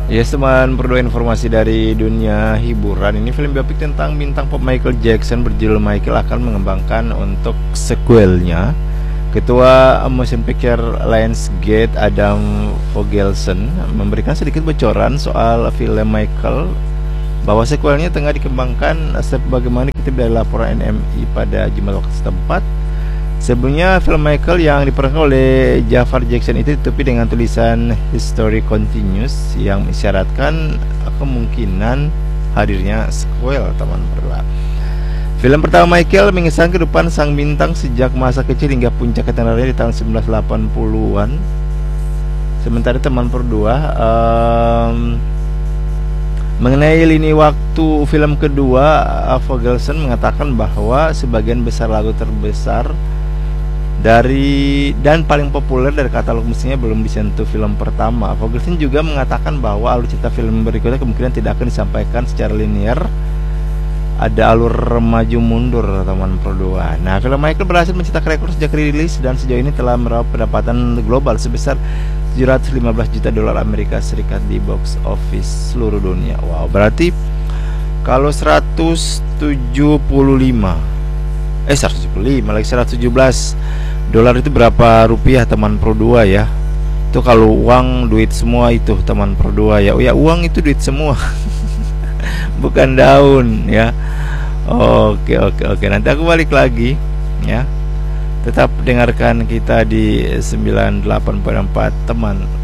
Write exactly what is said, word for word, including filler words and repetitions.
Yes teman, perlu informasi dari dunia hiburan. Ini film biopik tentang bintang pop Michael Jackson berjudul Michael akan mengembangkan untuk sequelnya. Ketua Motion Picture Lionsgate Adam Fogelson memberikan sedikit bocoran soal film Michael, bahwa sequelnya tengah dikembangkan sebagaimana dikutip dari laporan N M I pada Jumat waktu setempat. Sebelumnya film Michael yang diperankan oleh Jafar Jackson itu ditutupi dengan tulisan History Continues yang mengisyaratkan kemungkinan hadirnya sequel, teman berdua. Film pertama Michael mengisahkan kehidupan sang bintang sejak masa kecil hingga puncak ketenarannya di tahun seribu sembilan ratus delapan puluhan. Sementara teman berdua, um, mengenai lini waktu film kedua, Fogelson mengatakan bahwa sebagian besar lagu terbesar dari dan paling populer dari katalog musiknya belum disentuh film pertama. Fogelson juga mengatakan bahwa alur cerita film berikutnya kemungkinan tidak akan disampaikan secara linear, ada alur maju mundur, teman berdua. Nah, film Michael berhasil mencetak rekor sejak rilis dan sejauh ini telah meraup pendapatan global sebesar tujuh ratus lima belas juta dolar Amerika Serikat di box office seluruh dunia. Wow, berarti kalau seratus tujuh puluh lima eh seratus tujuh puluh lima lagi seratus tujuh belas dolar itu berapa rupiah, teman Pro dua ya? Itu kalau uang duit semua itu, teman Pro dua ya. Oh ya, uang itu duit semua. Bukan daun ya. Oke oke oke, nanti aku balik lagi ya. Tetap dengarkan kita di sembilan puluh delapan koma empat teman